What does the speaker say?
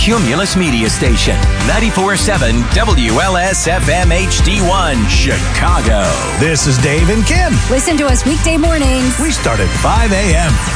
Cumulus Media Station. 94.7 WLS-FM HD1, Chicago. This is Dave and Kim. Listen to us weekday mornings. We start at 5 a.m.